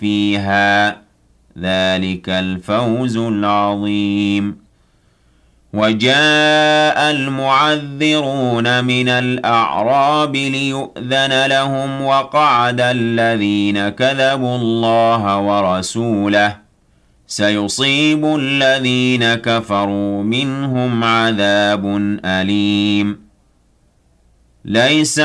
فيها ذلك الفوز العظيم وجاء المعذرون من الأعراب ليؤذن لهم وقعد الذين كذبوا الله ورسوله سيصيب الذين كفروا منهم عذاب أليم ليس